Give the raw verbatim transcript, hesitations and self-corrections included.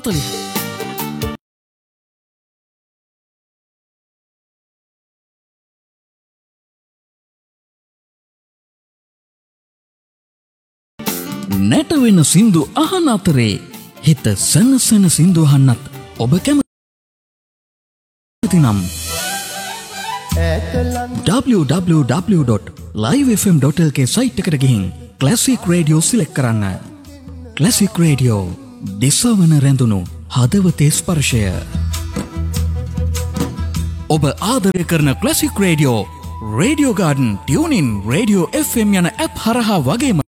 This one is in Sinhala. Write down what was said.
හතළිස්. නැටවෙන සින්දු අහන අතරේ හිත සනසන සින්දු අහන්නත් ඔබ කැමති නම් double-u double-u double-u dot live f m dot l k site එකට ගිහින් ක්ලාසික් රේඩියෝ සිලෙක්ට් කරන්න. ක්ලාසික් රේඩියෝ දිසවන රැඳුණු හදවතේ ස්පර්ශය. ඔබ ආදරය කරන classic radio, radio garden, tune ඉන්, රේඩියෝ එෆ් එම් යන ඇප් හරහා වගේම